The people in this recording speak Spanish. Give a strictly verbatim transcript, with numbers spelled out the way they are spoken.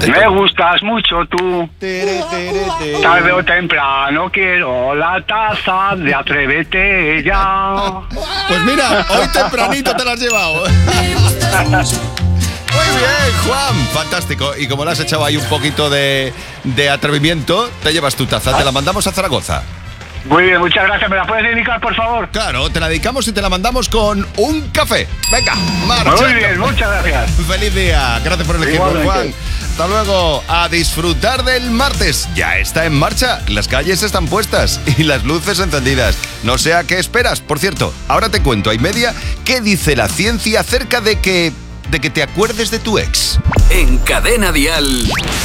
Me gustas mucho tú. Tarde o temprano quiero la taza de Atrévete ya. Pues mira, hoy tempranito te la has llevado. Muy bien, Juan. Fantástico. Y como le has echado ahí un poquito de, de atrevimiento, te llevas tu taza. Te la mandamos a Zaragoza. Muy bien, muchas gracias. ¿Me la puedes dedicar, por favor? Claro, te la dedicamos y te la mandamos con un café. Venga, marcha. Muy bien, muchas gracias. Feliz día. Gracias por elegirnos, Igualmente. Juan. Hasta luego. A disfrutar del martes. Ya está en marcha. Las calles están puestas y las luces encendidas. No sé a qué esperas. Por cierto, ahora te cuento a y media qué dice la ciencia acerca de que... de que te acuerdes de tu ex. En Cadena Dial.